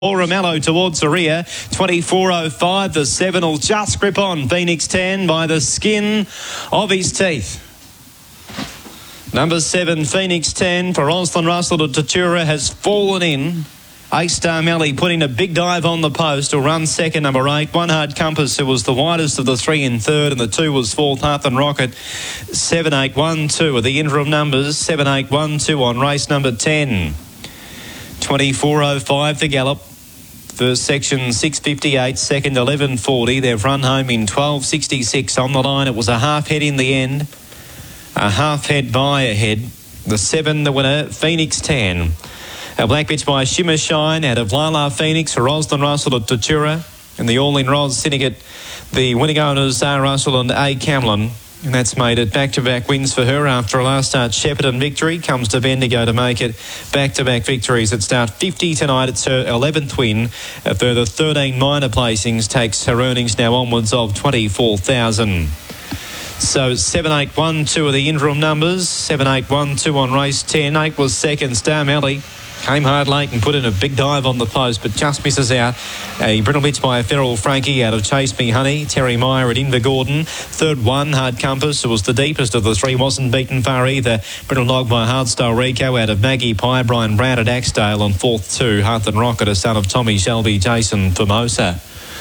Ramello towards the rear, 24.05. The 7 will just grip on Phoenix 10 by the skin of his teeth. Number 7, Phoenix 10 for Rosalind Russell to Tatura has fallen in. A-Star Melly putting a big dive on the post. Will run second, number 8. One Hard Compass, who was the widest of the 3 in third, and the 2 was fourth, Hearth and Rocket. 7-8-1-2 are the interim numbers. 7-8-1-2 on race number 10. 24.05 the gallop. First section 6.58, second 11.40. They've run home in 12.66 on the line. It was a half head in the end. A half head by a head. The 7, the winner, Phoenix 10. A black bitch by Shimmer Shine out of Lala Phoenix for Rosalind Russell at Tatura. And the All in Ros Syndicate, the winning owners are Russell and A. Camlin. And that's made it back-to-back wins for her after a last start Shepparton victory. Comes to Bendigo to make it back-to-back victories at start 50 tonight. It's her 11th win. A further 13 minor placings takes her earnings now onwards of 24,000. So 7-8-1-2 are the interim numbers. 7-8-1-2 on race 10. 8 was second. Star Melly came hard late and put in a big dive on the post, but just misses out. A brittle bitch by a Feral Frankie out of Chase Me Honey. Terry Meyer at Invergordon. Third, One Hard Compass. It was the deepest of the 3. Wasn't beaten far either. Brittle Dog by Hardstyle Rico out of Maggie Pye. Brian Brown at Axdale on fourth, 2. Hearth and Rocket, a son of Tommy Shelby, Jason Formosa.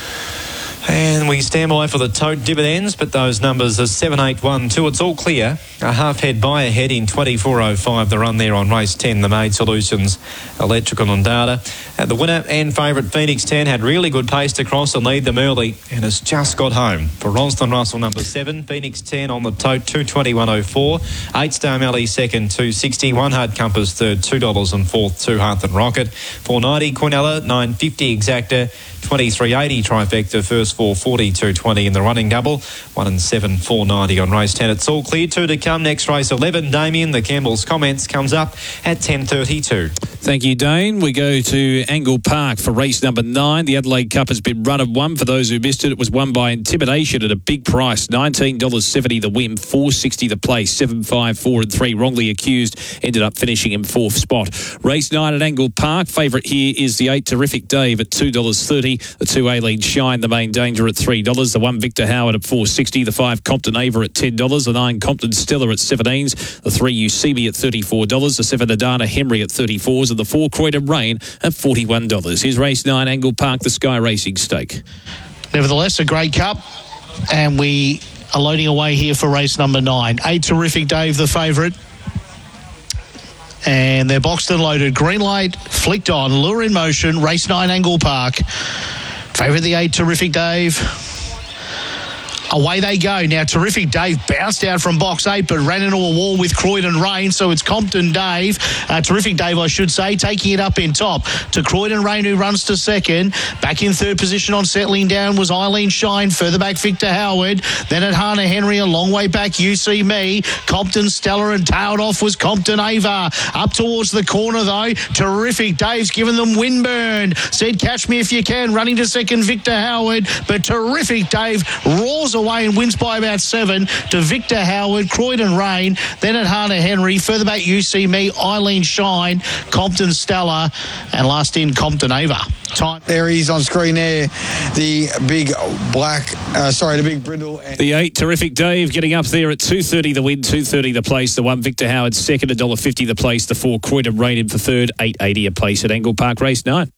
And we stand by for the tote dividends, but those numbers are 7-8-1-2. It's all clear. A half head by a head in 24.05. The run there on race 10, the Maid Solutions, Electrical and Data. The winner and favourite Phoenix 10 had really good pace to cross and lead them early, and has just got home. For Rosalind Russell, number 7, Phoenix 10 on the tote, 221.04. 8 Star Melly second, 260. One Hard Compass third, $2 and fourth, 2 Hearth and Rocket. 490 Quinella, 950 Exacta, 23.80 Trifecta, first 440, 220 in the running double, 1 and 7, 490 on race 10. It's all clear. 2 to come. Next race 11. Damien, the Campbell's Comments, comes up at 10.32. Thank you, Dane. We go to Angle Park for race number 9. The Adelaide Cup has been run of 1. For those who missed it, it was won by Intimidation at a big price. $19.70 the win, $4.60 the place, 7, 5, 4 and 3. Wrongly accused, ended up finishing in 4th spot. Race 9 at Angle Park. Favourite here is the 8 Terrific Dave at $2.30. The 2 Aileen Shine, the Main Danger at $3. The 1 Victor Howard at $4.60. The 5 Compton Ava at $10. The 9 Compton Stella at 17s. The 3 You See Me at $34. The 7 Adana Henry at $34s. And the 4 Croydon Rain at $41. Here's race 9, Angle Park, the Sky Racing Stake. Nevertheless, a great cup, and we are loading away here for race number 9. 8 Terrific Dave, the favourite. And they're boxed and loaded. Green light, flicked on, lure in motion, race 9, Angle Park. Favourite the 8 Terrific Dave. Away they go. Now, Terrific Dave bounced out from box 8, but ran into a wall with Croydon Rain, so it's Compton Dave. Terrific Dave, I should say, taking it up in top to Croydon Rain, who runs to second. Back in third position on settling down was Eileen Shine. Further back, Victor Howard. Then at Hannah Henry, a long way back, You See Me. Compton Stella, and tailed off was Compton Ava. Up towards the corner, though. Terrific Dave's given them windburn. Said, Catch Me If You Can. Running to second, Victor Howard. But Terrific Dave roars away and wins by about 7 to Victor Howard, Croydon Rain, then at Hannah Henry, further back You See Me, Eileen Shine, Compton Stella, and last in Compton Ava. Time. There he's on screen there, the big the big brindle. The 8 Terrific Dave getting up there at $2.30 the win, $2.30 the place, the 1 Victor Howard second, $1.50 the place, the 4 Croydon Rain in for third, $8.80 a place at Angle Park race 9.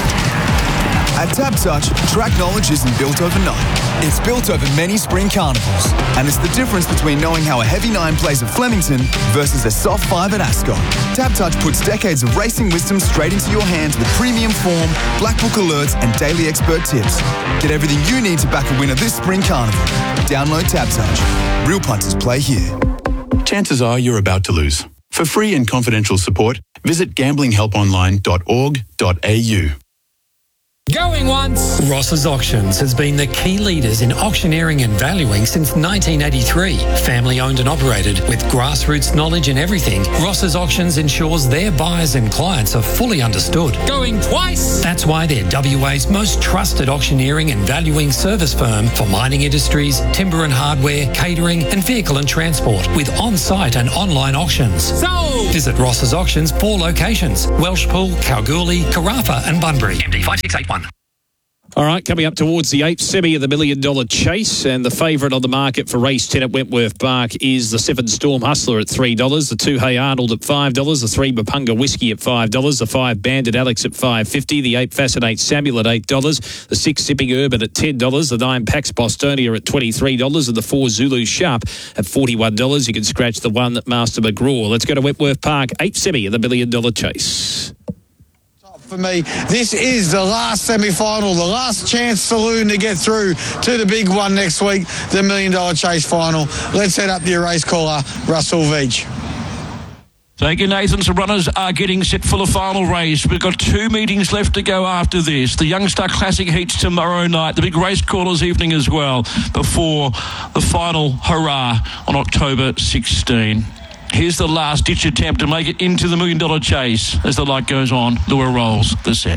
At TABtouch, track knowledge isn't built overnight. It's built over many spring carnivals. And it's the difference between knowing how a heavy 9 plays at Flemington versus a soft 5 at Ascot. TABtouch puts decades of racing wisdom straight into your hands with premium form, black book alerts and daily expert tips. Get everything you need to back a winner this spring carnival. Download TABtouch. Real punters play here. Chances are you're about to lose. For free and confidential support, visit gamblinghelponline.org.au. Going once. Ross's Auctions has been the key leaders in auctioneering and valuing since 1983. Family owned and operated with grassroots knowledge in everything, Ross's Auctions ensures their buyers and clients are fully understood. Going twice. That's why they're WA's most trusted auctioneering and valuing service firm for mining industries, timber and hardware, catering and vehicle and transport with on-site and online auctions. So visit Ross's Auctions 4 locations: Welshpool, Kalgoorlie, Carafa and Bunbury. MD 5681. All right, coming up towards the 8th semi of the $1 Million Chase, and the favourite on the market for race 10 at Wentworth Park is the 7 Storm Hustler at $3, the 2 Hey Arnold at $5, the 3 Mapunga Whiskey at $5, the 5 Bandit Alex at $5.50, the 8 Fascinate Samuel at $8, the 6 Zipping Urban at $10, the 9 Pax Bostonia at $23, and the 4 Zulu Sharp at $41. You can scratch the 1 Master McGraw. Let's go to Wentworth Park, 8th semi of the $1 Million Chase. For me, this is the last semi-final, the last chance saloon to get through to the big one next week, the $1 Million Chase final. Let's head up to your race caller, Russell Veach. Thank you, Nathan. Some runners are getting set for the final race. We've got 2 meetings left to go after this. The Youngstar Classic heats tomorrow night, the big race callers evening as well, before the final hurrah on October 16. Here's the last-ditch attempt to make it into the $1 Million Chase. As the light goes on, Lure rolls the set.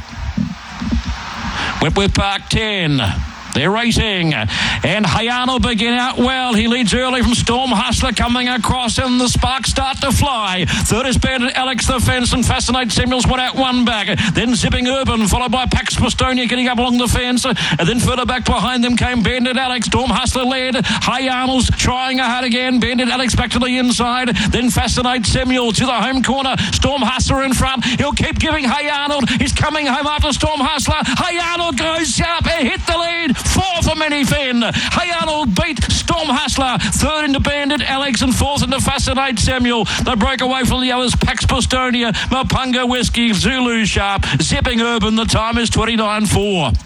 Wentworth Park 10. They're racing. And Hayano begin out well. He leads early from Storm Hustler coming across, and the sparks start to fly. Third is Bandit Alex the fence, and Fascinate Samuels went out 1 back. Then Zipping Urban, followed by Pax Bostonia getting up along the fence. And then further back behind them came Bandit Alex. Storm Hustler led. Hayano's trying ahead again. Bandit Alex back to the inside. Then Fascinate Samuel to the home corner. Storm Hustler in front. He'll keep giving Hayano. He's coming home after Storm Hustler. Hayano goes sharp and hit the lead. 4 for Minnie Finn. Hayano beat Storm Hustler. 3rd into Bandit Alex and 4th into Fascinate Samuel. They broke away from the others. Pax Bostonia, Mapunga Whiskey, Zulu Sharp, Zipping Urban. The time is 29.4.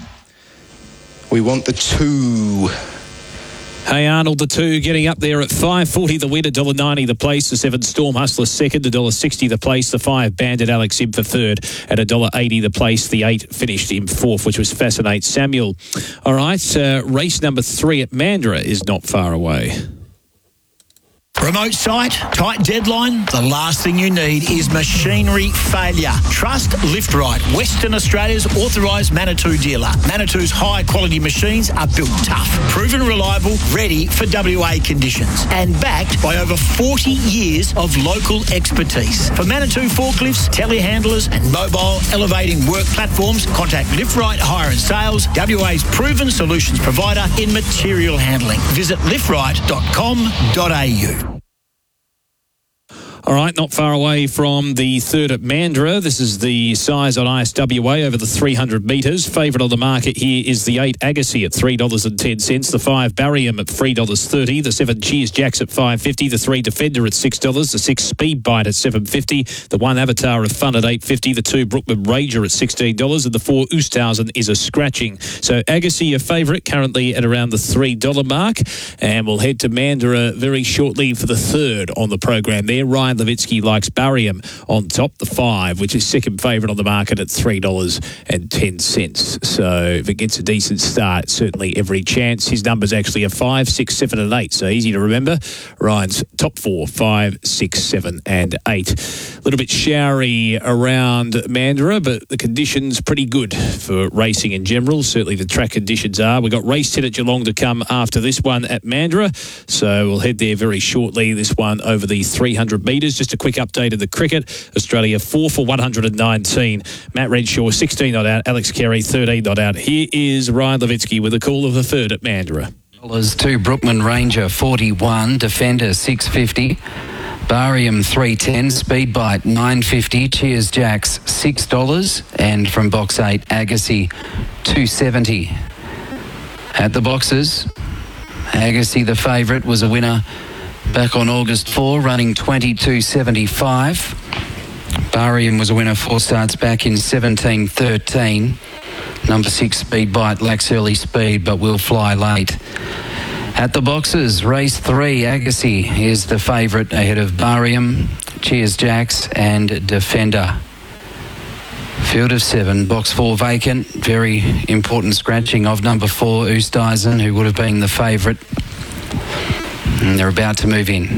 We want the 2. Hey Arnold, the 2 getting up there at $5.40 the win, $1.90 the place, the 7 Storm Hustler second, $1.60 the place, the 5 Bandit Alex in for third, at $1.80 the place, the 8 finished in fourth, which was Fascinate Samuel. All right, race number 3 at Mandurah is not far away. Remote site, tight deadline. The last thing you need is machinery failure. Trust Lift Right, Western Australia's authorised Manitou dealer. Manitou's high-quality machines are built tough, proven reliable, ready for WA conditions, and backed by over 40 years of local expertise. For Manitou forklifts, telehandlers, and mobile elevating work platforms, contact Lift Right Hire and Sales, WA's proven solutions provider in material handling. Visit liftright.com.au. All right, not far away from the 3rd at Mandurah. This is the size on ISWA over the 300 metres. Favourite on the market here is the 8 Agassi at $3.10, the 5 Barium at $3.30, the 7 Cheers Jacks at $5.50, the 3 Defender at $6, the 6 Speed Bite at $7.50, the 1 Avatar of Fun at $8.50, the 2 Brookman Rager at $16, and the 4 Oosthuizen is a scratching. So Agassi, your favourite, currently at around the $3 mark. And we'll head to Mandurah very shortly for the 3rd on the program there. Ryan Levitsky likes Barium on top, the 5, which is second favourite on the market at $3.10. So if it gets a decent start, certainly every chance. His numbers actually are 5, 6, 7 and 8, so easy to remember. Ryan's top 4, 5, 6, 7 and 8. A little bit showery around Mandurah, but the conditions pretty good for racing in general. Certainly the track conditions are. We've got race 10 at Geelong to come after this one at Mandurah, so we'll head there very shortly. This one over the 300 metres. Just a quick update of the cricket. Australia 4 for 119. Matt Renshaw 16 not out. Alex Carey 13 not out. Here is Ryan Levitsky with a call of the 3rd at Mandurah. $2 Brookman Ranger 41, Defender 650, Barium 310, Speed Bite 950, Cheers Jacks $6, and from box 8 Agassi 270. At the boxes, Agassi the favourite was a winner back on August 4, running 22.75. Barium was a winner 4 starts back in 17.13. Number 6 Speed Bite lacks early speed but will fly late. At the boxes, race 3, Agassi is the favourite ahead of Barium, Cheers Jacks and Defender. Field of 7, box 4 vacant. Very important scratching of number 4, Oosthuizen, who would have been the favourite. And they're about to move in.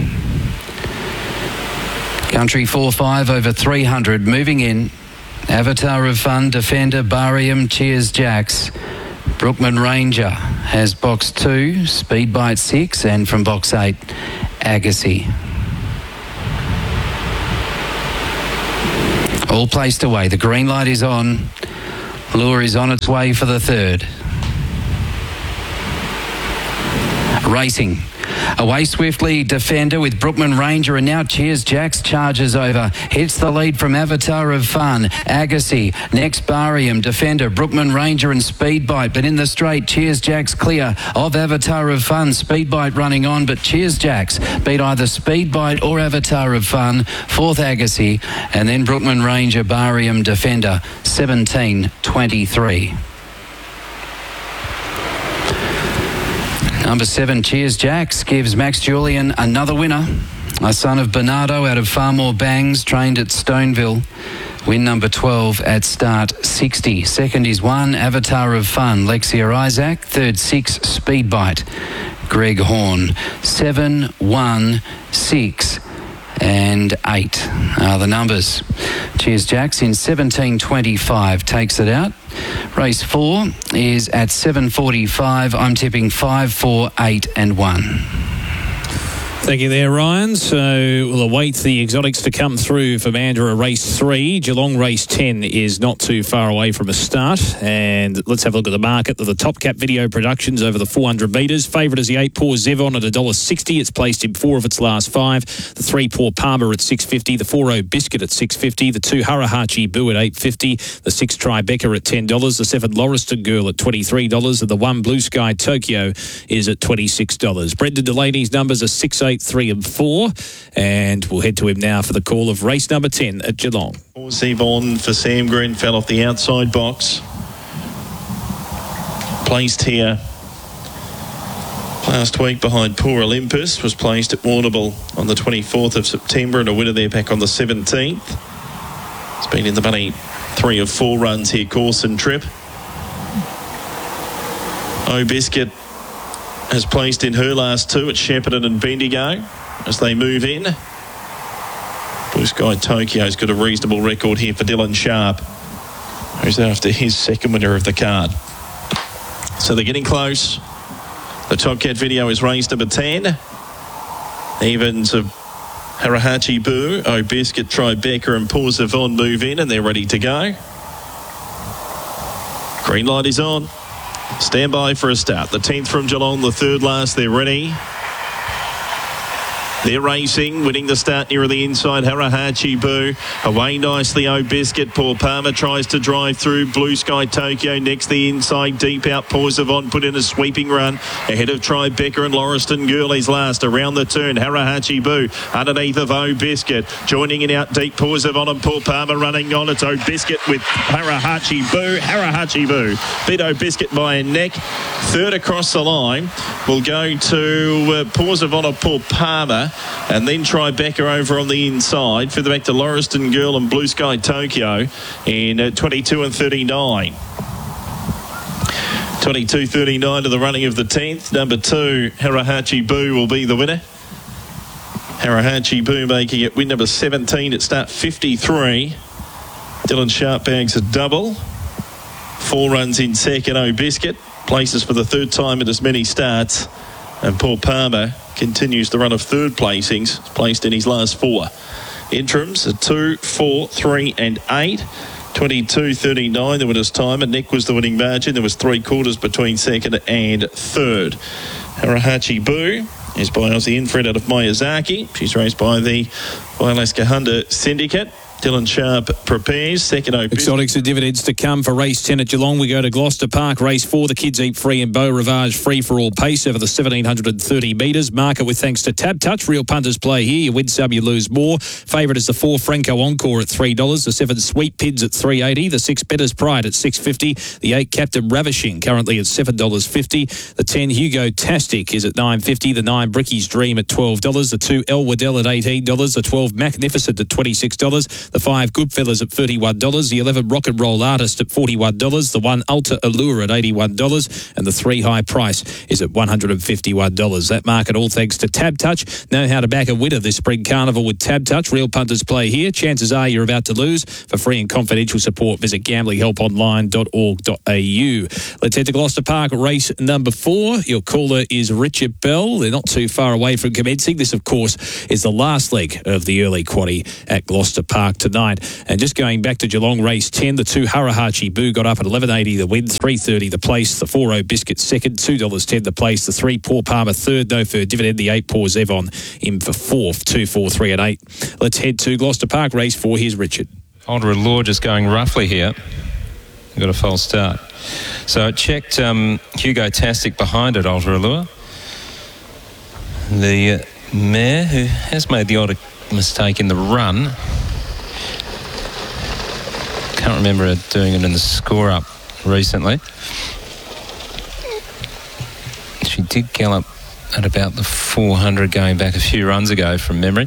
Country 4-5 over 300. Moving in. Avatar of Fun, Defender, Barium, Cheers Jacks. Brookman Ranger has box 2, Speedbite 6, and from box 8, Agassi. All placed away. The green light is on. Lure is on its way for the third. Racing. Away swiftly, Defender with Brookman Ranger, and now Cheers Jacks charges over. Hits the lead from Avatar of Fun. Agassi, next Barium, Defender, Brookman Ranger and Speedbite. But in the straight, Cheers Jacks clear of Avatar of Fun. Speedbite running on, but Cheers Jacks beat either Speedbite or Avatar of Fun. Fourth Agassi, and then Brookman Ranger, Barium, Defender, 17.23. Number 7, Cheers Jacks, gives Max Julian another winner. A son of Bernardo out of Far More Bangs, trained at Stoneville. Win number 12 at start 60. Second is 1, Avatar of Fun, Lexia Isaac. Third, 6, Speedbite, Greg Horn. 7, 1, 6 and 8 are the numbers. Cheers Jacks in 17.25 takes it out. Race 4 is at 7.45. I'm tipping 5, 4, 8 and 1. Thank you there, Ryan. So we'll await the exotics to come through for Mandurah Race 3. Geelong Race 10 is not too far away from a start. And let's have a look at the market. The Top Cap Video Productions over the 400 metres. Favourite is the 8 Paw Zevon at $1.60. It's placed in 4 of its last 5. The 3 Paw Palmer at $6.50. The 4 Biscuit at $6.50. The 2 Harahachi Boo at $8.50. The 6 Tribeca at $10. The 7 Lauriston Girl at $23. And the 1 Blue Sky Tokyo is at $26. Brendan Delaney's numbers are 6, 8, 3 and 4, and we'll head to him now for the call of race number 10 at Geelong. Zevon for Sam Green fell off the outside box. Placed here last week behind Poor Olympus, was placed at Warrnambool on the 24th of September, and a winner there back on the 17th. It's been in the money 3 of 4 runs here, course and trip. Biscuit has placed in her last 2 at Shepparton and Bendigo as they move in. Blue Sky Tokyo's got a reasonable record here for Dylan Sharp, who's after his second winner of the card. So they're getting close. The Top Cat Video is race number 10. Even to Harahachi Boo, Biscuit, Tribeca and Paw Zevon move in, and they're ready to go. Green light is on. Stand by for a start. The 10th from Geelong, the 3rd last. They're ready. They're racing, winning the start near the inside. Harahachi Boo away nicely. Biscuit. Paul Palmer tries to drive through. Blue Sky Tokyo next the inside. Deep out. Paw Zevon put in a sweeping run ahead of Tribeca and Lauriston Girl. He's last around the turn. Harahachi Boo underneath of Biscuit. Joining in out deep. Paw Zevon and Paul Palmer running on. It's Biscuit with Harahachi Boo. Harahachi Boo beat Biscuit by a neck. Third across the line will go to Paw Zevon and Paul Palmer. And then Tribeca over on the inside. Further back to Lauriston Girl and Blue Sky Tokyo in 22 and 39. 22.39 to the running of the 10th. Number 2, Harahachi Boo will be the winner. Harahachi Boo making it win number 17 at start 53. Dylan Sharp bags a double. 4 runs in second. Biscuit places for the 3rd time in as many starts. And Paul Palmer continues the run of 3rd placings, placed in his last 4. Interims are 2, 4, 3 and 8. 22.39 the winner's time, and Nick was the winning margin. There was 3 quarters between 2nd and 3rd. Harahachi Boo is by Aussie Infred out of Miyazaki. She's raced by the Alaska Honda Syndicate. Dylan Sharp prepares. Second Exotics and dividends to come for race 10 at Geelong. We go to Gloucester Park. Race 4, the Kids Eat Free and Beau Rivage free for all pace over the 1,730 metres. Market with thanks to Tab Touch. Real punters play here. You win some, you lose more. Favourite is the 4 Franco Encore at $3. The 7 Sweet Pids at $3.80. The 6 Better's Pride at $6.50. The 8 Captain Ravishing currently at $7.50. The 10 Hugo Tastic is at $9.50. The 9 Bricky's Dream at $12. The 2 El Waddell at $18. The 12 Magnificent at $26. The 5 Goodfellas at $31. The 11 Rock and Roll Artist at $41. The 1 Ultra Allure at $81. And the 3 High Price is at $151. That market all thanks to Tab Touch. Know how to back a winner this spring carnival with Tab Touch. Real punters play here. Chances are you're about to lose. For free and confidential support, visit gamblinghelponline.org.au. Let's head to Gloucester Park, race number 4. Your caller is Richard Bell. They're not too far away from commencing. This, of course, is the last leg of the early quaddie at Gloucester Park tonight. And just going back to Geelong race 10, the 2 Harahachi Boo got up at $11.80 the win, $3.30 the place, the 4 Biscuit second, $2.10 the place, the 3 Paw Palmer third, no fur dividend, the 8 Paw Zevon in for fourth, 2, 4, 3 and 8. Let's head to Gloucester Park race 4. Here's Richard. Ultra Allure just going roughly here. Got a false start. So it checked Hugo Tastic behind it, Ultra Allure. The mare who has made the odd mistake in the run. Can't remember her doing it in the score up recently. She did gallop at about the 400 going back a few runs ago from memory.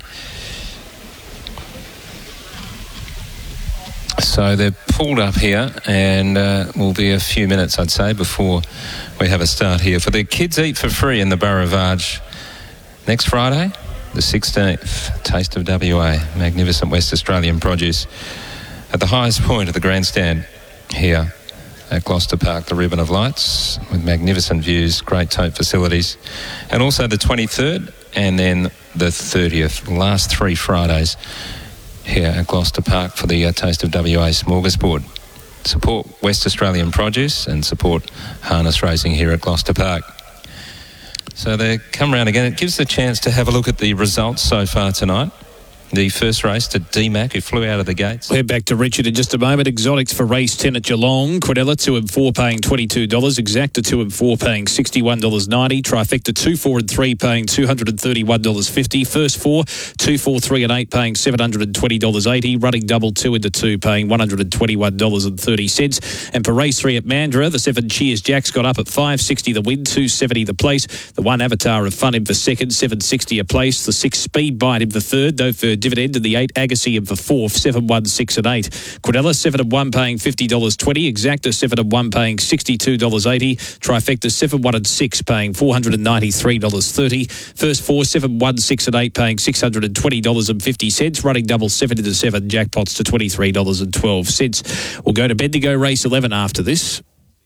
So they're pulled up here and will be a few minutes, I'd say, before we have a start here. For the Kids Eat for Free in the Borough Varge next Friday, the 16th, Taste of WA, magnificent West Australian produce at the highest point of the grandstand here at Gloucester Park, the Ribbon of Lights, with magnificent views, great tote facilities. And also the 23rd and then the 30th, last 3 Fridays here at Gloucester Park for the Taste of WA smorgasbord. Support West Australian produce and support harness racing here at Gloucester Park. So they come round again. It gives the chance to have a look at the results so far tonight. The first race to DMAC, who flew out of the gates. We'll head back to Richard in just a moment. Exotics for race 10 at Geelong. Quadella 2 and 4 paying $22. Exacta 2 and 4 paying $61.90. Trifecta 2, 4 and 3 paying $231.50. First 4, 2, 4, 3 and 8 paying $720.80. Running double 2 into 2 paying $121.30. And for race 3 at Mandurah, the 7 Cheers Jacks got up at $5.60 the win, $2.70 the place. The 1 Avatar of Fun in for second, $7.60 a place. The 6 Speed Bite in for third, no further dividend, and the 8 Agassi in for fourth, 7, 1, 6 and 8. Quadella 7 and 1 paying $50.20. Exacta 7 and 1 paying $62.80. Trifecta 7, 1 and 6 paying $493.30. First 4, 7, 1, 6 and 8 paying $620.50. Running double 7 into 7 jackpots to $23.12. We'll go to Bendigo race 11 after this.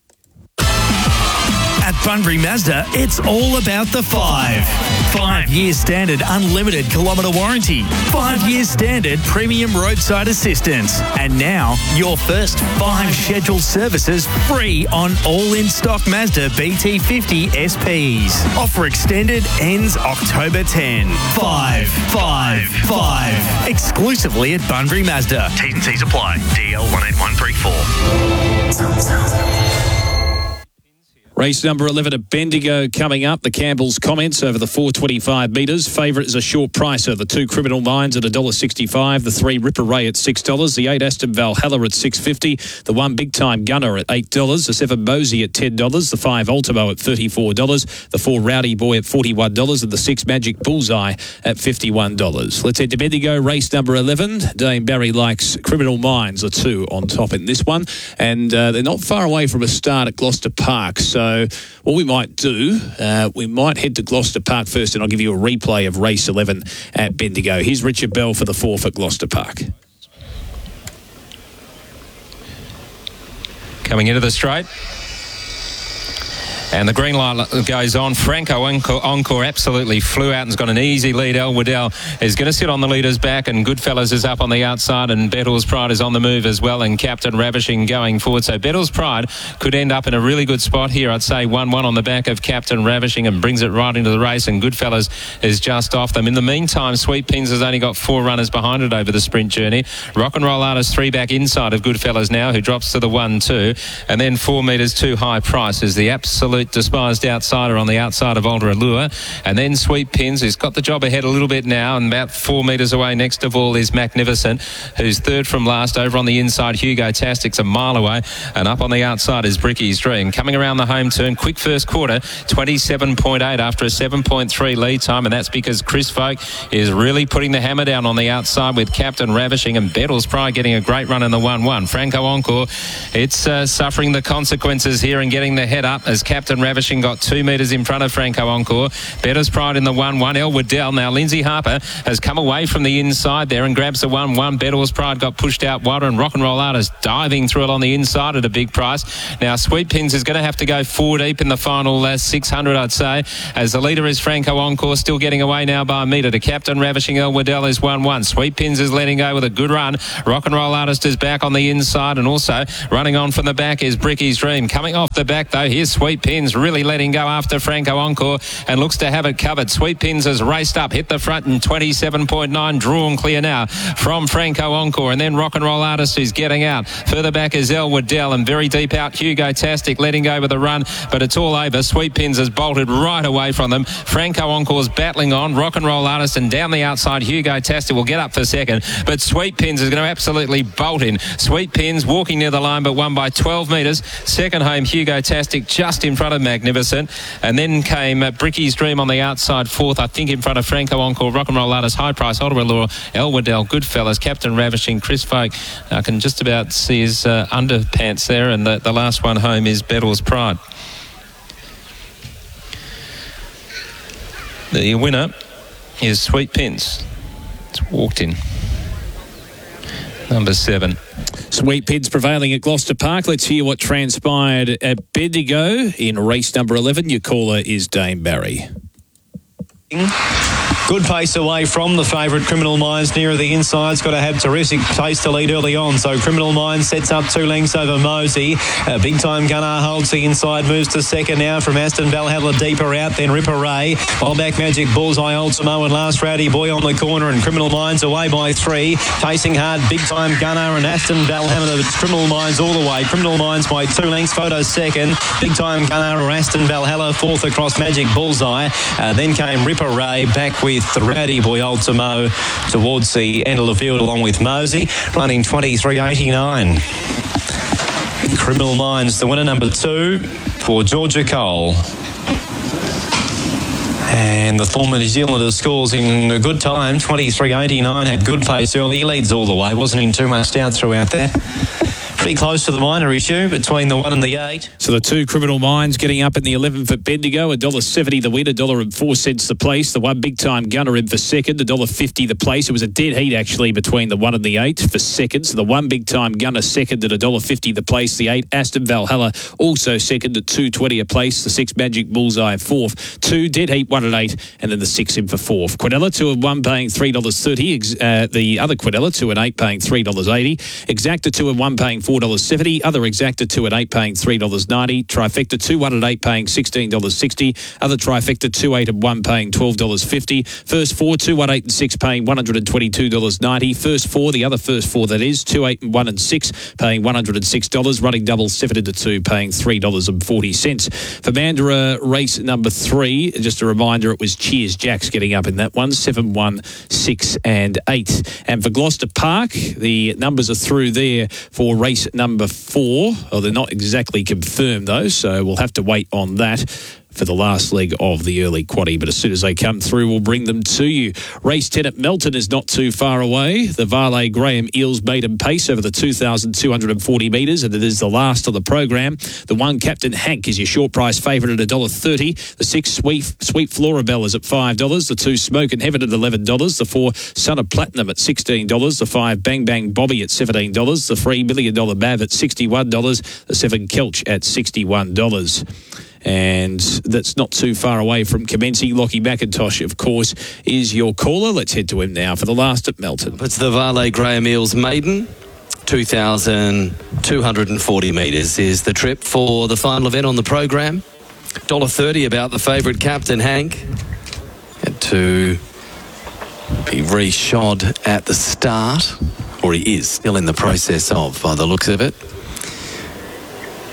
At Bunbury Mazda, it's all about the 5. 5-year standard unlimited kilometre warranty. 5-year standard premium roadside assistance. And now, your first 5 scheduled services free on all in-stock Mazda BT50 SPs. Offer extended ends October 10. 5. Exclusively at Bunbury Mazda. T's and C's apply. DL 18134. Race number 11 at Bendigo coming up. The Campbell's comments over the 425 metres. Favourite is a short pricer. The 2 Criminal Minds at $1.65. The 3 Ripper Ray at $6. The 8 Aston Valhalla at $6.50. The 1 Big Time Gunner at $8. The 7 Mosey at $10. The 5 Ultimo at $34. The 4 Rowdy Boy at $41. And the 6 Magic Bullseye at $51. Let's head to Bendigo, race number 11. Dame Barry likes Criminal Minds, the 2 on top in this one. And they're not far away from a start at Gloucester Park. So what we might do, we might head to Gloucester Park first, and I'll give you a replay of race 11 at Bendigo. Here's Richard Bell for the 4 for Gloucester Park. Coming into the straight. And the green light goes on. Franco Encore absolutely flew out and's got an easy lead. El Waddell is going to sit on the leader's back, and Goodfellas is up on the outside, and Bettles Pride is on the move as well, and Captain Ravishing going forward. So Bettles Pride could end up in a really good spot here. I'd say 1-1 on the back of Captain Ravishing and brings it right into the race, and Goodfellas is just off them. In the meantime, Sweet Pins has only got 4 runners behind it over the sprint journey. Rock and Roll Artist 3 back inside of Goodfellas now, who drops to the 1-2, and then 4 metres 2 High Price is the absolute absolute despised outsider on the outside of Older Allure. And then Sweet Pins, who's got the job ahead a little bit now, and about 4 metres away next of all is Magnificent, who's third from last. Over on the inside, Hugo Tastic's a mile away, and up on the outside is Bricky's Dream. Coming around the home turn, quick first quarter, 27.8 after a 7.3 lead time, and that's because Chris Folk is really putting the hammer down on the outside with Captain Ravishing, and Bettles Pride getting a great run in the 1-1. Franco Encore, it's suffering the consequences here and getting the head up as Captain Ravishing got 2 metres in front of Franco Encore. Bettles Pride in the 1-1. Elwood Dell. Now Lindsay Harper has come away from the inside there and grabs the 1-1. Bettles Pride got pushed out wider, and Rock and Roll Artist diving through it on the inside at a big price. Now Sweet Pins is going to have to go 4 deep in the final 600, I'd say, as the leader is Franco Encore, still getting away now by a metre to Captain Ravishing. Elwood Dell is 1-1. Sweet Pins is letting go with a good run. Rock and Roll Artist is back on the inside, and also running on from the back is Bricky's Dream. Coming off the back though, here's Sweet Pins really letting go after Franco Encore and looks to have it covered. Sweet Pins has raced up, hit the front in 27.9, drawn clear now from Franco Encore, and then Rock and Roll Artist who's getting out. Further back is Elwood Dell, and very deep out Hugo Tastic letting go with a run, but it's all over. Sweet Pins has bolted right away from them. Franco Encore's battling on. Rock and Roll Artist, and down the outside Hugo Tastic will get up for second, but Sweet Pins is going to absolutely bolt in. Sweet Pins walking near the line but won by 12 metres. Second home Hugo Tastic just in front of Magnificent, and then came Bricky's Dream on the outside fourth, I think in front of Franco Encore, Rock and Roll Artist, High Price, Older Allure, Elwood Dell, Goodfellas, Captain Ravishing, Chris Folk. I can just about see his underpants there, and the last one home is Bettles Pride. The winner is Sweet Pins. It's walked in. Number 7. Sweet Pins prevailing at Gloucester Park. Let's hear what transpired at Bendigo in race number 11. Your caller is Dame Barry. Good pace away from the favourite Criminal Minds nearer the inside's got to have terrific pace to lead early on. So Criminal Minds sets up 2 lengths over Mosey. Big Time Gunnar holds the inside, moves to second now from Aston Valhalla deeper out, then Ripper Ray. While back Magic Bullseye, Ultimo and Last Rowdy Boy on the corner, and Criminal Minds away by 3. Pacing hard, Big Time Gunnar and Aston Valhalla. Criminal Minds all the way. Criminal Minds by 2 lengths. Photo second. Big Time Gunnar or Aston Valhalla fourth across Magic Bullseye. Then came Ripper Ray back with the Rowdy Boy Ultimo towards the end of the field along with Mosey, running 23.89. Criminal Minds, the winner, number 2 for Georgia Cole. And the former New Zealander scores in a good time, 23.89, had good pace early. He leads all the way, wasn't in too much doubt throughout there. Pretty close to the minor issue between the 1 and the 8. So the 2 Criminal Minds getting up in the 11 for Bendigo, $1.70 the win, $1.04 the place. The 1 Big Time Gunner in for second, $1.50 the place. It was a dead heat actually between the 1 and the 8 for second. So the 1 Big Time Gunner second at $1.50 the place. The 8 Aston Valhalla also second at $2.20 a place. The 6 Magic Bullseye fourth. 2 dead heat 1 and 8, and then the 6 in for fourth. Quinella 2 and 1 paying $3.30. The other Quinella 2 and 8 paying $3.80. Exacta 2 and 1 paying $4.70. Other Exacta 2 and 8 paying $3.90. Trifecta 2, 1 and 8 paying $16.60. Other Trifecta 2, 8 and 1 paying $12.50. First 4, 2, 1, 8 and 6 paying $122.90. First 4, the other first 4 that is, 2, 8 and 1 and 6 paying $106. Running double 7 into 2 paying $3.40. For Mandurah race number 3, just a reminder, it was Cheers Jacks getting up in that one, 7, 1, 6 and 8. And for Gloucester Park, the numbers are through there for race number 4. Well, they're not exactly confirmed though, so we'll have to wait on that for the last leg of the early quaddie, but as soon as they come through, we'll bring them to you. Race 10 at Melton is not too far away. The Varley Graham Eels maiden pace over the 2,240 metres, and it is the last of the program. The 1 Captain Hank is your short price favourite at $1.30. The 6 Sweet Florabelle is at $5. The 2 Smoke and Heaven at $11. The 4 Son of Platinum at $16. The 5 Bang Bang Bobby at $17. The $3 Million Mav at $61. The 7 Kelch at $61. And that's not too far away from commencing. Lockie McIntosh, of course, is your caller. Let's head to him now for the last at Melton. It's the Varley Graham Eels maiden. 2,240 metres is the trip for the final event on the program. $1.30 about the favourite Captain Hank. Had to be re-shod at the start, or he is still in the process of, by the looks of it.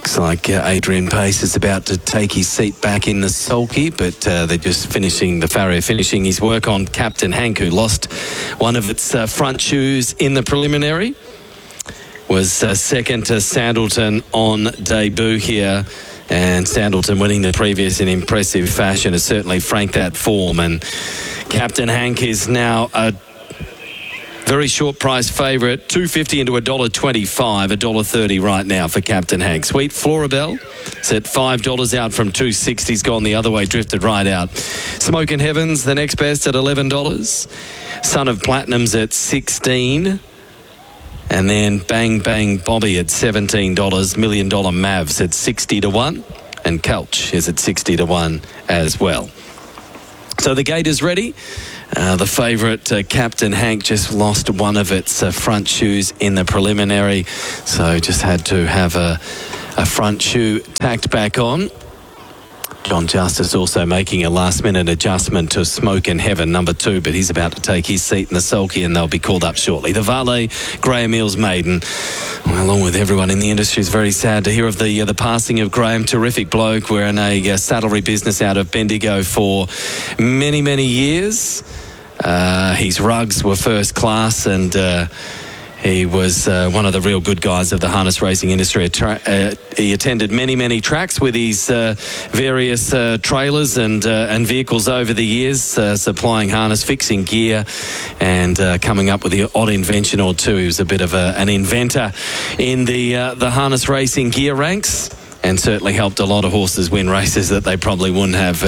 Looks like Adrian Pace is about to take his seat back in the sulky, but they're just finishing his work on Captain Hank, who lost one of its front shoes in the preliminary. Was second to Sandleton on debut here, and Sandleton winning the previous in impressive fashion has certainly franked that form, and Captain Hank is now a very short price favourite, $2.50 into $1.25, $1.30 right now for Captain Hank. Sweet Florabelle is at $5 out from $2.60. He's gone the other way, drifted right out. Smoke and Heavens, the next best at $11. Son of Platinum's at $16. And then Bang Bang Bobby at $17. $1 Million Mavs at 60 to 1. And Kelch is at 60 to 1 as well. So the gate is ready. The favourite, Captain Hank, just lost one of its front shoes in the preliminary, so just had to have a front shoe tacked back on. John Justice also making a last-minute adjustment to Smoke and Heaven, number 2, but he's about to take his seat in the sulky and they'll be called up shortly. The Valet, Graham Eels Maiden, along with everyone in the industry, is very sad to hear of the passing of Graham. Terrific bloke. We're in a saddlery business out of Bendigo for many, many years. His rugs were first class, and he was one of the real good guys of the harness racing industry. He attended many, many tracks with his various trailers and vehicles over the years, supplying harness, fixing gear, and coming up with the odd invention or two. He was a bit of an inventor in the harness racing gear ranks, and certainly helped a lot of horses win races that they probably wouldn't have.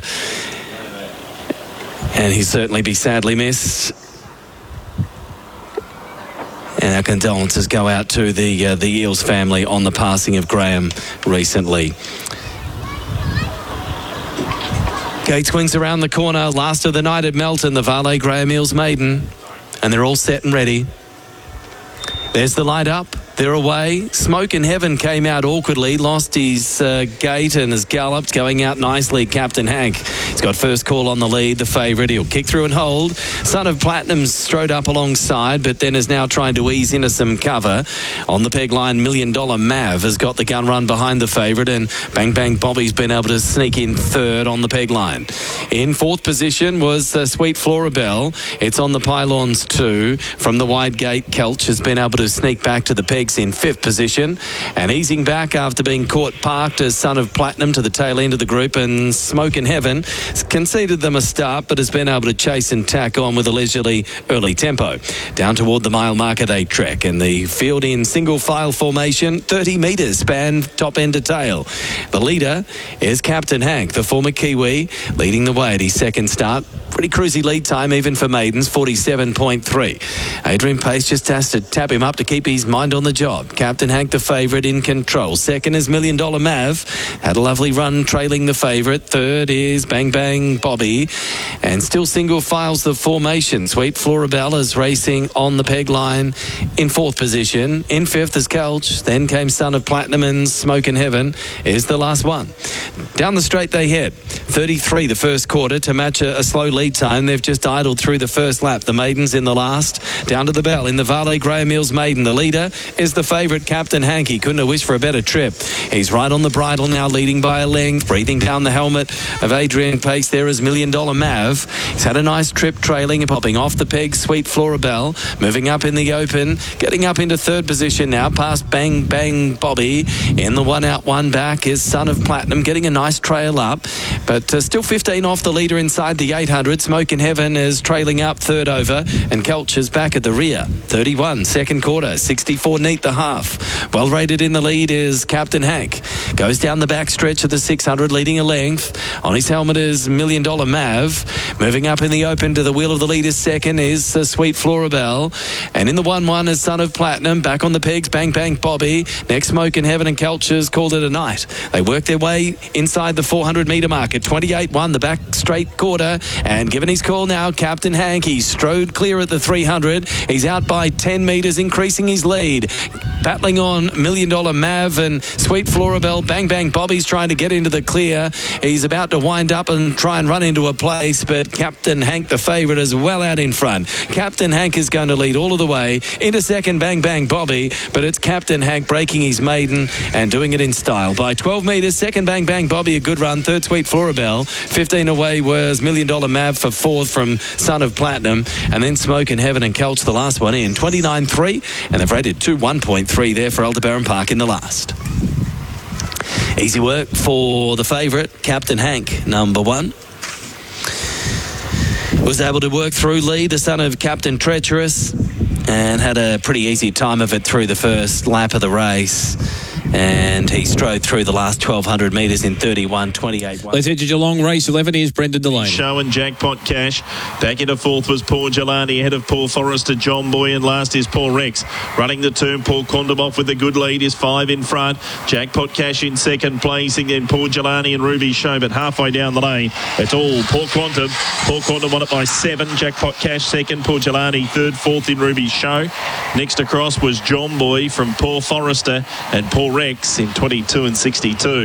And he'll certainly be sadly missed. And our condolences go out to the Eels family on the passing of Graham recently. Gate swings around the corner. Last of the night at Melton, the Valet, Graham Eels Maiden. And they're all set and ready. There's the light up. They're away. Smoke and Heaven came out awkwardly, lost his gate and has galloped, going out nicely. Captain Hank, he's got first call on the lead, the favourite. He'll kick through and hold. Son of Platinum strode up alongside, but then is now trying to ease into some cover. On the peg line, $1 Million Mav has got the gun run behind the favourite, and Bang Bang Bobby's been able to sneak in third on the peg line. In fourth position was Sweet Florabelle. It's on the pylons too. From the wide gate, Kelch has been able to sneak back to the pegs in fifth position, and easing back after being caught parked as Son of Platinum to the tail end of the group, and Smoke and Heaven conceded them a start but has been able to chase and tack on with a leisurely early tempo. Down toward the mile marker they trek, and the field in single file formation, 30 metres span top end to tail. The leader is Captain Hank, the former Kiwi, leading the way at his second start. Pretty cruisy lead time even for maidens, 47.3. Adrian Pace just has to tap him up to keep his mind on the job. Captain Hank, the favourite, in control. Second is $1 Million Mav. Had a lovely run trailing the favourite. Third is Bang Bang Bobby. And still single files the formation. Sweet Florabelle is racing on the peg line in fourth position. In fifth is Kelch. Then came Son of Platinum, and Smoke and Heaven is the last one. Down the straight they head. 33 the first quarter to match a slow lead time. They've just idled through the first lap. The maidens in the last. Down to the bell in the Valet, Graham Eels Maiden. The leader is the favourite, Captain Hank. He couldn't have wished for a better trip. He's right on the bridle now, leading by a length. Breathing down the helmet of Adrian Pace there is $1 Million Mav. He's had a nice trip trailing and popping off the peg. Sweet Florabelle moving up in the open, getting up into third position now past Bang Bang Bobby. In the one out one back is Son of Platinum, getting a nice trail up, but still 15 off the leader inside the 800. Smoke and Heaven is trailing up third over, and Kelch is back at the rear. 31 second quarter, 64 neat the half. Well rated in the lead is Captain Hank. Goes down the back stretch of the 600, leading a length. On his helmet is $1 Million Mav. Moving up in the open to the wheel of the leader second is Sweet Florabelle. And in the 1-1 is Son of Platinum. Back on the pegs, Bang Bang Bobby. Next, Smoke and Heaven and Kelch has called it a night. They work their way inside the 400 metre mark at 28-1, the back straight quarter. And And given his call now, Captain Hank, he strode clear at the 300. He's out by 10 metres, increasing his lead. Battling on $1 Million Mav and Sweet Florabelle. Bang Bang Bobby's trying to get into the clear. He's about to wind up and try and run into a place, but Captain Hank, the favourite, is well out in front. Captain Hank is going to lead all of the way. Into second, Bang Bang Bobby, but it's Captain Hank breaking his maiden and doing it in style. By 12 metres, second, Bang Bang Bobby, a good run. Third, Sweet Florabelle. 15 away was $1 Million Mav for fourth from Son of Platinum. And then Smoke in Heaven and Kelch, the last one in. 29.3, and they've rated 1.3 there for Aldebaran Park in the last. Easy work for the favourite, Captain Hank, number 1. Was able to work through Lee, the son of Captain Treacherous, and had a pretty easy time of it through the first lap of the race. And he strode through the last 1,200 metres in 31.28. Let's head to Geelong. Race 11. Here's Brendan Delaney. Show and Jackpot Cash. Back into fourth was Paul Gelani, ahead of Paul Forrester, John Boy, and last is Paul Rex. Running the turn, Paul Kondomoff with a good lead is 5 in front. Jackpot Cash in second placing, then Paul Gelani and Ruby Show, but halfway down the lane, it's all Paul Quantum. Paul Quantum won it by 7. Jackpot Cash second, Paul Gelani third, fourth in Ruby Show. Next across was John Boy from Paul Forrester and Paul Rex in 22 and 62.